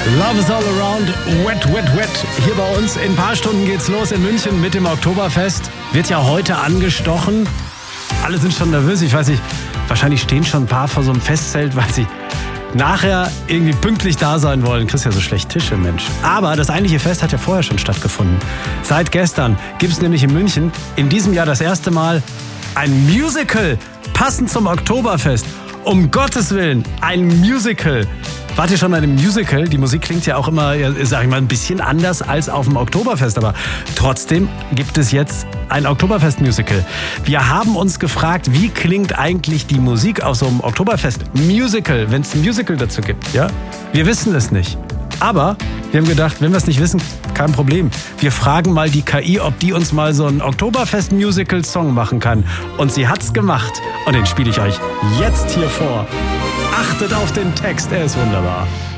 Love is all around, wet, wet, wet. Hier bei uns in ein paar Stunden geht's los in München mit dem Oktoberfest. Wird ja heute angestochen. Alle sind schon nervös, ich weiß nicht, wahrscheinlich stehen schon ein paar vor so einem Festzelt, weil sie nachher irgendwie pünktlich da sein wollen. Kriegst ja so schlecht Tische, Mensch. Aber das eigentliche Fest hat ja vorher schon stattgefunden. Seit gestern gibt's nämlich in München in diesem Jahr das erste Mal ein Musical, passend zum Oktoberfest. Um Gottes Willen, ein Musical. Wart ihr schon mal in einem Musical? Die Musik klingt ja auch immer, sag ich mal, ein bisschen anders als auf dem Oktoberfest. Aber trotzdem gibt es jetzt ein Oktoberfest-Musical. Wir haben uns gefragt, wie klingt eigentlich die Musik auf so einem Oktoberfest-Musical, wenn es ein Musical dazu gibt? Ja? Wir wissen es nicht. Aber wir haben gedacht, wenn wir es nicht wissen, kein Problem. Wir fragen mal die KI, ob die uns mal so einen Oktoberfest-Musical-Song machen kann. Und sie hat's gemacht. Und den spiele ich euch jetzt hier vor. Achtet auf den Text, er ist wunderbar.